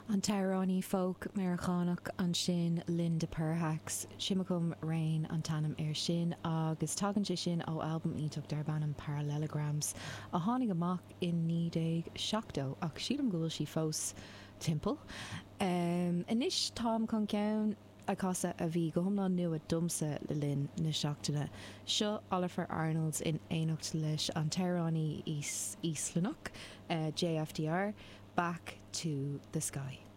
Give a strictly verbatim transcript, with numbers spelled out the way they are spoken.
An Tairání folk Americánach an sin Linda Perhacs Simacum Rain an tanam ar sin agus tagan sé sin ó album ítach dar banam Parallelograms a tháinig amach in nídéag seachtó ach siad am gúil si fós timpeall. Um, Inis tám chun ceann a casa a bhí go thomná nua dumsa le linn na seachtaine. Seo Oliver Arnolds in éineacht leis an Tairání Íslanach, uh, J F D R, Back to the Sky.